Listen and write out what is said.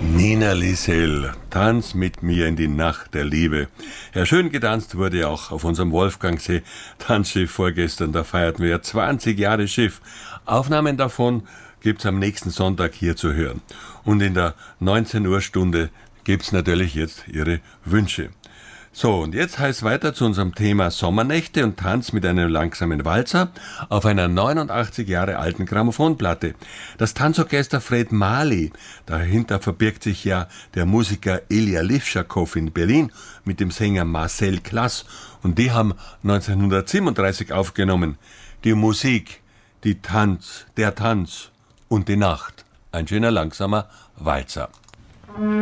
Nina Liesel, Tanz mit mir in die Nacht der Liebe. Ja, schön getanzt wurde auch auf unserem Wolfgangsee Tanzschiff vorgestern. Da feierten wir 20 Jahre Schiff. Aufnahmen davon gibt's am nächsten Sonntag hier zu hören. Und in der 19 Uhr Stunde gibt's natürlich jetzt Ihre Wünsche. So, und jetzt heißt weiter zu unserem Thema Sommernächte und Tanz mit einem langsamen Walzer auf einer 89 Jahre alten Grammophonplatte. Das Tanzorchester Fred Mali, dahinter verbirgt sich ja der Musiker Ilja Livschakow in Berlin mit dem Sänger Marcel Klass, und die haben 1937 aufgenommen. Die Musik, der Tanz und die Nacht. Ein schöner langsamer Walzer.